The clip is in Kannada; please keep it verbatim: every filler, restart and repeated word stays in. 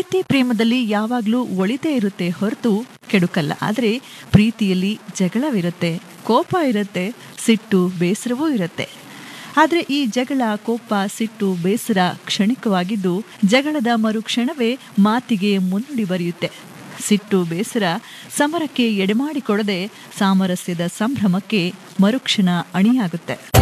ಪ್ರೀತಿ ಪ್ರೇಮದಲ್ಲಿ ಯಾವಾಗ್ಲೂ ಒಳಿತೇ ಇರುತ್ತೆ ಹೊರತು ಕೆಡುಕಲ್ಲ. ಆದ್ರೆ ಪ್ರೀತಿಯಲ್ಲಿ ಜಗಳವಿರುತ್ತೆ, ಕೋಪ ಇರುತ್ತೆ, ಸಿಟ್ಟು ಬೇಸರವೂ ಇರುತ್ತೆ. ಆದ್ರೆ ಈ ಜಗಳ, ಕೋಪ, ಸಿಟ್ಟು, ಬೇಸರ ಕ್ಷಣಿಕವಾಗಿದ್ದು ಜಗಳದ ಮರುಕ್ಷಣವೇ ಮಾತಿಗೆ ಮುನ್ನುಡಿ ಬರೆಯುತ್ತೆ. ಸಿಟ್ಟು, ಬೇಸರ ಸಮರಕ್ಕೆ ಎಡೆಮಾಡಿಕೊಡದೆ ಸಾಮರಸ್ಯದ ಸಂಭ್ರಮಕ್ಕೆ ಮರುಕ್ಷಣ ಅಣಿಯಾಗುತ್ತೆ.